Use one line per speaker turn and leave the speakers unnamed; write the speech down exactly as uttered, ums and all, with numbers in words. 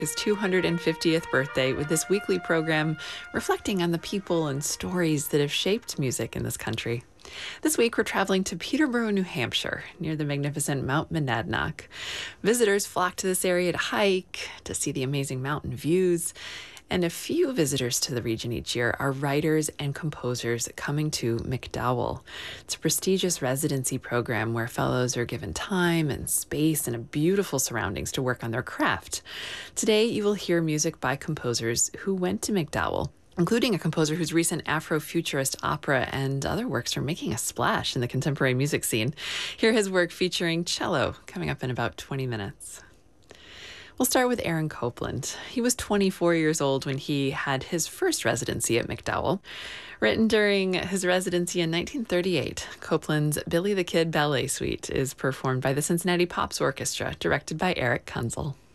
his two hundred fiftieth birthday with this weekly program reflecting on the people and stories that have shaped music in this country. This week, we're traveling to Peterborough, New Hampshire, near the magnificent Mount Monadnock. Visitors flock to this area to hike, to see the amazing mountain views, and a few visitors to the region each year are writers and composers coming to MacDowell. It's a prestigious residency program where fellows are given time and space and a beautiful surroundings to work on their craft. Today, you will hear music by composers who went to MacDowell, including a composer whose recent Afrofuturist opera and other works are making a splash in the contemporary music scene. Hear his work featuring cello coming up in about twenty minutes. We'll start with Aaron Copland. He was twenty-four years old when he had his first residency at MacDowell. Written during his residency in nineteen thirty-eight, Copland's Billy the Kid Ballet Suite is performed by the Cincinnati Pops Orchestra, directed by Eric Kunzel.